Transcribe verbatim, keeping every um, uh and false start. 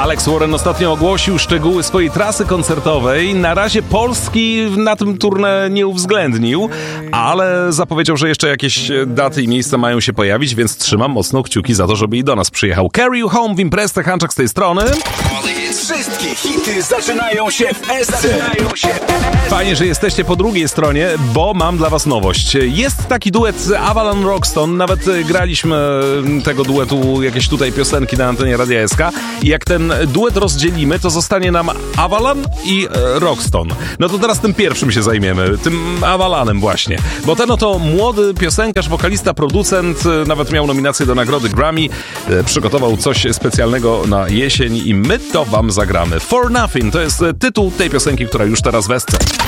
Alex Warren ostatnio ogłosił szczegóły swojej trasy koncertowej. Na razie Polski na tym tournée nie uwzględnił, ale zapowiedział, że jeszcze jakieś daty i miejsca mają się pojawić, więc trzymam mocno kciuki za to, żeby i do nas przyjechał. Carry You Home w imprezę, Hanczak z tej strony. Wszystkie hity zaczynają się w S C. Fajnie, że jesteście po drugiej stronie, bo mam dla was nowość. Jest taki duet Avalon Roxton, nawet graliśmy tego duetu jakieś tutaj piosenki na antenie Radia S K i jak ten duet rozdzielimy, to zostanie nam Avalon i Roxton. No to teraz tym pierwszym się zajmiemy, tym Avalonem właśnie, bo ten oto młody piosenkarz, wokalista, producent, nawet miał nominację do nagrody Grammy, przygotował coś specjalnego na jesień i my to wam zagramy. For Nothing to jest tytuł tej piosenki, która już teraz w S C.